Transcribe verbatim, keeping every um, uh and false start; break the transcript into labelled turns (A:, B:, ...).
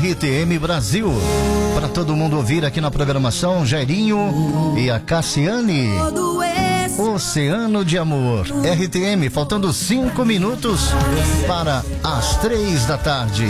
A: R T M Brasil. Para todo mundo ouvir aqui na programação, Jairinho e a Cassiane. Oceano de Amor. R T M, faltando cinco minutos para as três da tarde.